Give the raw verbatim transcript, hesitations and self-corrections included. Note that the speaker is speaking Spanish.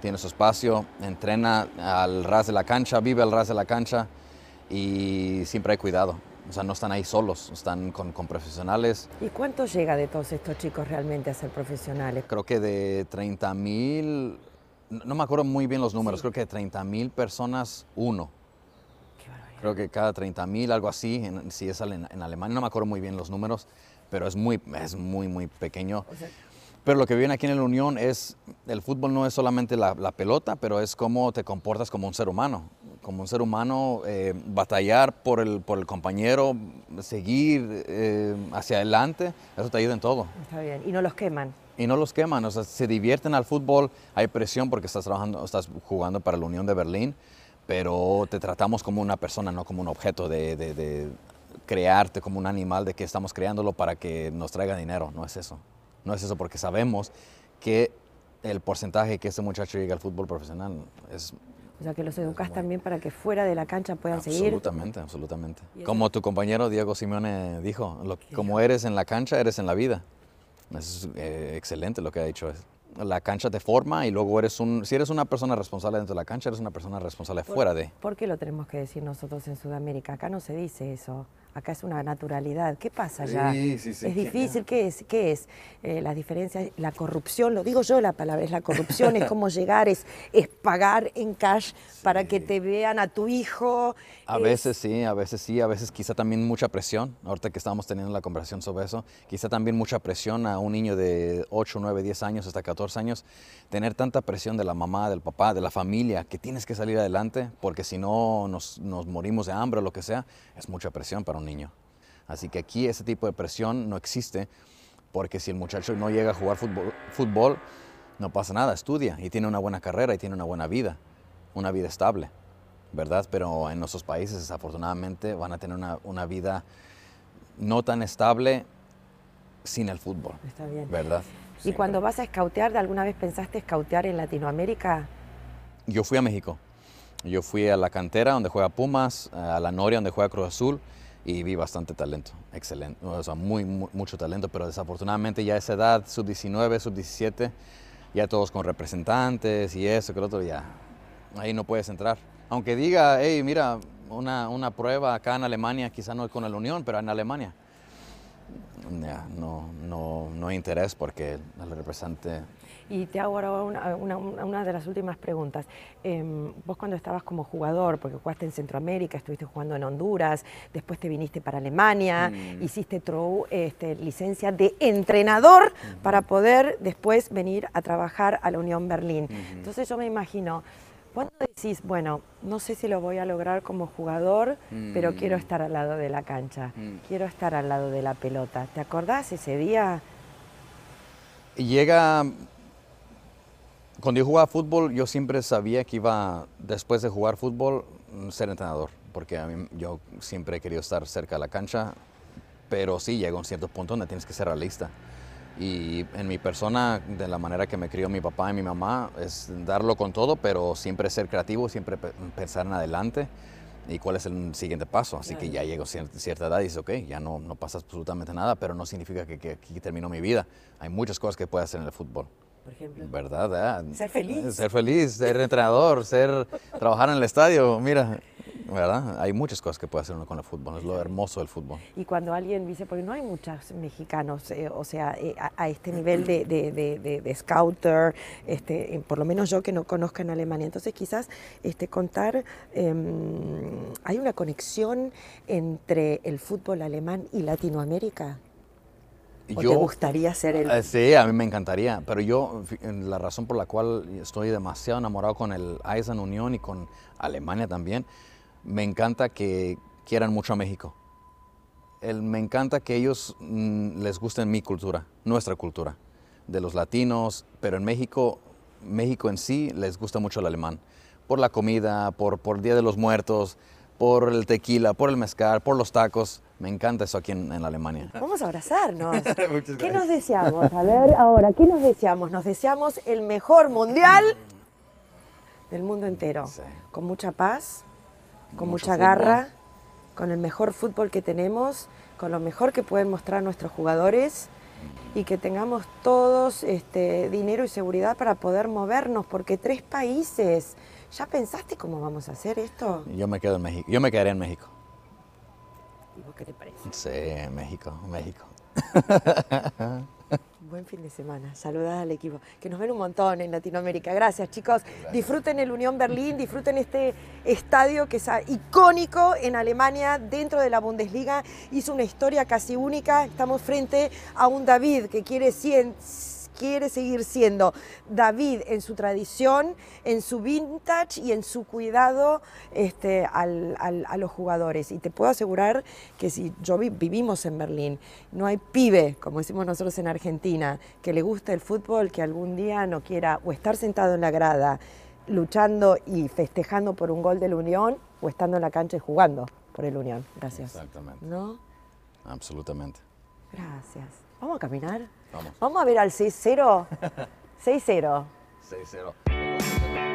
tiene su espacio, entrena al ras de la cancha, vive al ras de la cancha y siempre hay cuidado. O sea, no están ahí solos, están con, con profesionales. ¿Y cuánto llega de todos estos chicos realmente a ser profesionales? Creo que de treinta mil, no me acuerdo muy bien los números, sí. Creo que de treinta mil personas, uno. Qué barbaridad. Creo que cada treinta mil, algo así, en, si es en, en Alemania, no me acuerdo muy bien los números, pero es muy, es muy, muy pequeño. O sea, pero lo que viene aquí en la Unión es, el fútbol no es solamente la, la pelota, pero es cómo te comportas como un ser humano. Como un ser humano, eh, batallar por el, por el compañero, seguir eh, hacia adelante, eso te ayuda en todo. Está bien, y no los queman. Y no los queman, o sea, se divierten al fútbol, hay presión porque estás, trabajando, estás jugando para la Unión de Berlín, pero te tratamos como una persona, no como un objeto de, de, de crearte como un animal, de que estamos creándolo para que nos traiga dinero, no es eso. No es eso, porque sabemos que el porcentaje que este muchacho llega al fútbol profesional es... O sea, que los educas también para que fuera de la cancha puedan seguir. Absolutamente, absolutamente. Como tu compañero Diego Simeone dijo, lo, como eres en la cancha, eres en la vida. Es eh, excelente lo que ha dicho. La cancha te forma y luego eres un... Si eres una persona responsable dentro de la cancha, eres una persona responsable ¿Por, fuera de. ¿Por qué lo tenemos que decir nosotros en Sudamérica? Acá no se dice eso. Acá es una naturalidad. ¿Qué pasa allá? Sí, sí, sí. Es difícil. ¿Qué es? ¿Qué es? Eh, las diferencias, la corrupción, lo digo yo la palabra, es la corrupción, es cómo llegar, es, es pagar en cash sí. para que te vean a tu hijo. A es... veces sí, a veces sí, a veces quizá también mucha presión. Ahorita que estábamos teniendo la conversación sobre eso, quizá también mucha presión a un niño de ocho, nueve, diez años hasta catorce años, tener tanta presión de la mamá, del papá, de la familia, que tienes que salir adelante, porque si no nos, nos morimos de hambre o lo que sea, es mucha presión para un niño. Así que aquí ese tipo de presión no existe, porque si el muchacho no llega a jugar fútbol, fútbol, no pasa nada, estudia y tiene una buena carrera y tiene una buena vida, una vida estable, ¿verdad? Pero en nuestros países, desafortunadamente, van a tener una, una vida no tan estable sin el fútbol. Está bien. ¿Verdad? ¿Y sí, cuando vas a escautear, alguna vez pensaste escautear en Latinoamérica? Yo fui a México. Yo fui a la cantera donde juega Pumas, a la Noria donde juega Cruz Azul, y vi bastante talento, excelente, o sea, muy, muy, mucho talento, pero desafortunadamente ya a esa edad, sub diecinueve, sub diecisiete, ya todos con representantes y eso, que lo otro, ya, ahí no puedes entrar. Aunque diga, hey, mira, una, una prueba acá en Alemania, quizá no con la Unión, pero en Alemania, ya, no, no, no hay interés porque el representante... Y te hago ahora una, una, una de las últimas preguntas. Eh, vos cuando estabas como jugador, porque jugaste en Centroamérica, estuviste jugando en Honduras, después te viniste para Alemania, mm. hiciste trou, este, licencia de entrenador mm-hmm. para poder después venir a trabajar a la Unión Berlín. Mm-hmm. Entonces yo me imagino, cuando decís, bueno, no sé si lo voy a lograr como jugador, mm. pero quiero estar al lado de la cancha, mm. quiero estar al lado de la pelota. ¿Te acordás ese día? Llega... Cuando yo jugaba fútbol, yo siempre sabía que iba, después de jugar fútbol, ser entrenador, porque a mí, yo siempre he querido estar cerca de la cancha, pero sí llega un cierto punto donde tienes que ser realista. Y en mi persona, de la manera que me crió mi papá y mi mamá, es darlo con todo, pero siempre ser creativo, siempre pensar en adelante y cuál es el siguiente paso. Así que ya llego a cierta edad y dices, ok, ya no, no pasa absolutamente nada, pero no significa que, que aquí terminó mi vida. Hay muchas cosas que puedo hacer en el fútbol. Por ejemplo, ¿verdad? ¿Eh? Ser feliz. Ser feliz, ser entrenador, ser, trabajar en el estadio, mira, ¿verdad? Hay muchas cosas que puede hacer uno con el fútbol, es lo hermoso del fútbol. Y cuando alguien dice, porque no hay muchos mexicanos, eh, o sea, eh, a, a este nivel de, de, de, de, de scouter, este, eh, por lo menos yo que no conozco en Alemania, entonces quizás este, contar, eh, ¿hay una conexión entre el fútbol alemán y Latinoamérica? ¿O yo, te gustaría ser el...? Eh, sí, a mí me encantaría, pero yo, la razón por la cual estoy demasiado enamorado con el Eisern Unión y con Alemania también, me encanta que quieran mucho a México. El, me encanta que ellos mmm, les guste mi cultura, nuestra cultura, de los latinos, pero en México, México en sí les gusta mucho el alemán, por la comida, por, por Día de los Muertos, por el tequila, por el mezcal, por los tacos. Me encanta eso aquí en, en Alemania. Vamos a abrazarnos. ¿Qué nos deseamos? A ver, ahora, ¿qué nos deseamos? Nos deseamos el mejor mundial del mundo entero. Sí. Con mucha paz, con Mucho mucha fútbol. garra, con el mejor fútbol que tenemos, con lo mejor que pueden mostrar nuestros jugadores y que tengamos todos este, dinero y seguridad para poder movernos, porque tres países, ¿ya pensaste cómo vamos a hacer esto? Yo me quedo en México, yo me quedaré en México. ¿Y vos qué te parece? Sí, México, México. Buen fin de semana. Saludad al equipo, que nos ven un montón en Latinoamérica. Gracias, chicos. Gracias. Disfruten el Unión Berlín, disfruten este estadio que es icónico en Alemania, dentro de la Bundesliga. Hizo una historia casi única. Estamos frente a un David que quiere cien, quiere seguir siendo David en su tradición, en su vintage y en su cuidado este, al, al, a los jugadores. Y te puedo asegurar que si yo vi, vivimos en Berlín, no hay pibe, como decimos nosotros en Argentina, que le guste el fútbol, que algún día no quiera o estar sentado en la grada luchando y festejando por un gol de la Unión o estando en la cancha y jugando por el Unión. Gracias. Exactamente. ¿No? Absolutamente. Gracias. ¿Vamos a caminar? Vamos. Vamos a ver al seis cero. seis cero. seis cero.